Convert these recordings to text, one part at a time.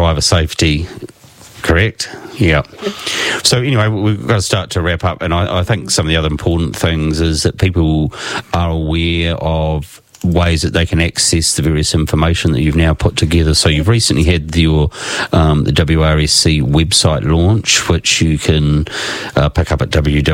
driver safety. Correct? Yeah. So anyway, we've got to start to wrap up, and I think some of the other important things is that people are aware of ways that they can access the various information that you've now put together. So you've recently had your the WRSC website launch, which you can pick up at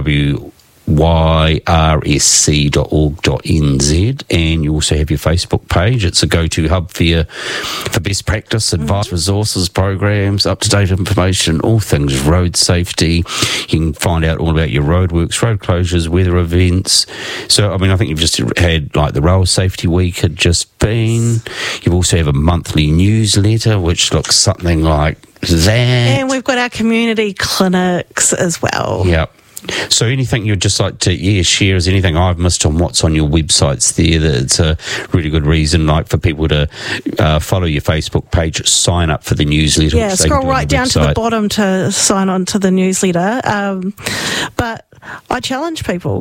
www.ysc.org.nz, and you also have your Facebook page. It's a go-to hub for best practice, advice, resources, programs, up-to-date information, all things road safety. You can find out all about your roadworks, road closures, weather events. So, I mean, I think you've just had, like, the Rail Safety Week had just been. You also have a monthly newsletter, which looks something like that. And we've got our community clinics as well. Yep. So anything you'd just like to share is anything I've missed on what's on your websites there, that it's a really good reason, like, for people to follow your Facebook page, sign up for the newsletter. Yeah, scroll right down to the bottom to sign on to the newsletter. But I challenge people,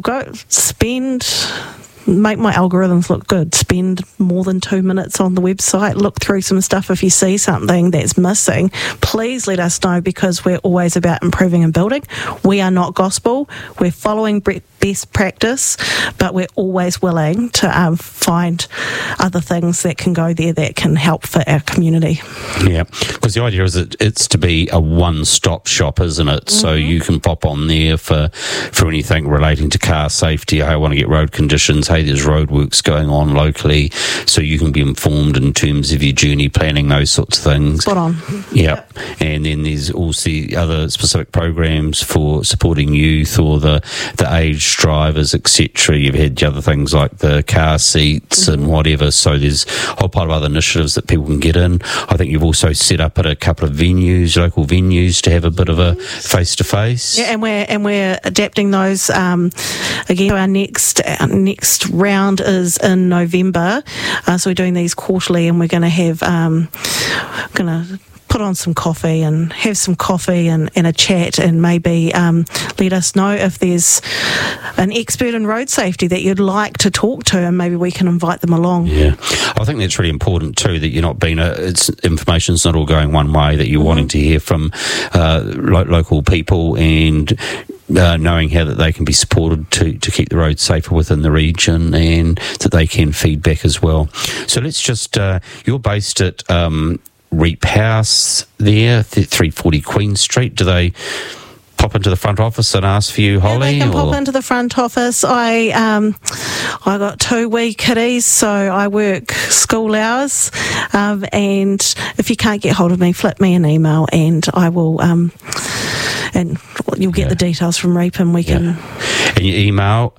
make my algorithms look good. Spend more than 2 minutes on the website. Look through some stuff. If you see something that's missing, please let us know, because we're always about improving and building. We are not gospel. We're following best practice, but we're always willing to find other things that can go there that can help for our community. Yeah, because the idea is that it's to be a one-stop shop, isn't it? Mm-hmm. So you can pop on there for anything relating to car safety. Hey, I want to get road conditions. Hey, there's roadworks going on locally, so you can be informed in terms of your journey planning, those sorts of things. Spot on. Yep. And then there's also the other specific programs for supporting youth or the aged drivers, etc. You've had the other things like the car seats and whatever. So there's a whole pile of other initiatives that people can get in. I think you've also set up at a couple of venues, local venues, to have a bit of a face-to-face. Yeah, and we're adapting those again. Our next round is in November, so we're doing these quarterly, and we're going to have put on some coffee and have some coffee and a chat, and maybe let us know if there's an expert in road safety that you'd like to talk to, and maybe we can invite them along. Yeah, I think that's really important too, that you're not being information's not all going one way, that you're wanting to hear from local people, and knowing how that they can be supported to keep the roads safer within the region, and that they can feedback as well. So let's just, you're based at Reap House there, 340 Queen Street. Do they pop into the front office and ask for you, Holly? Yeah, they can pop into the front office. I got 2 wee kiddies, so I work school hours, and if you can't get hold of me, flip me an email, and I will and you'll get the details from Reap, and we can... And you email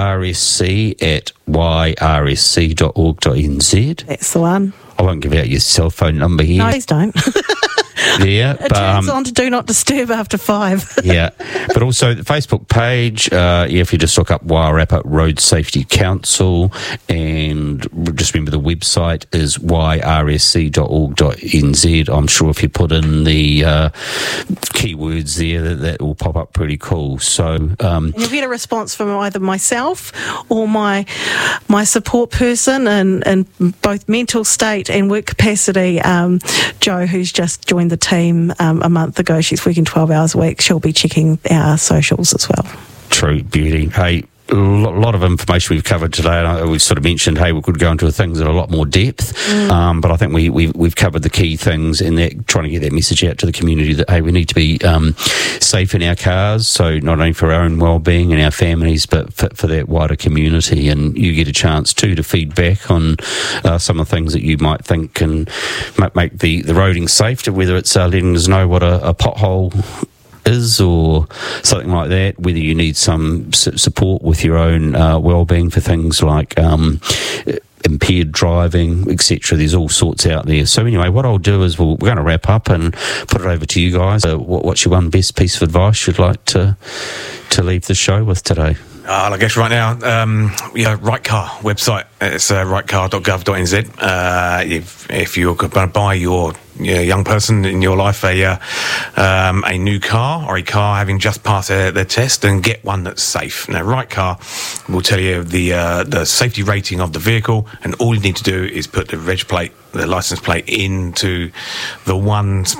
rsc@yrsc.org.nz. That's the one. I won't give out your cell phone number here. No, please don't. Yeah, it turns on to do not disturb after 5. Yeah, but also the Facebook page, if you just look up Wairarapa Road Safety Council, and just remember the website is yrsc.org.nz. I'm sure if you put in the keywords there, that will pop up pretty cool. So and you'll get a response from either myself or my support person in both mental state and work capacity, Jo, who's just joined the team a month ago. She's working 12 hours a week. She'll be checking our socials as well. True beauty. Hey, a lot of information we've covered today, and we've sort of mentioned, hey, we could go into things in a lot more depth, but I think we've covered the key things in that, trying to get that message out to the community that, hey, we need to be safe in our cars, so not only for our own well-being and our families, but for that wider community. And you get a chance too to feed back on some of the things that you might think can make the roading safe, whether it's letting us know what a pothole is or something like that, whether you need some support with your own well-being for things like impaired driving, etc. There's all sorts out there. So anyway, what I'll do is we're going to wrap up and put it over to you guys. What's your one best piece of advice you'd like to leave the show with today? I guess right now, Right Car website. It's rightcar.gov.nz. If you're going to buy your young person in your life a new car, or a car having just passed their test, and get one that's safe. Now, Right Car will tell you the safety rating of the vehicle, and all you need to do is put the reg plate, the license plate, into the one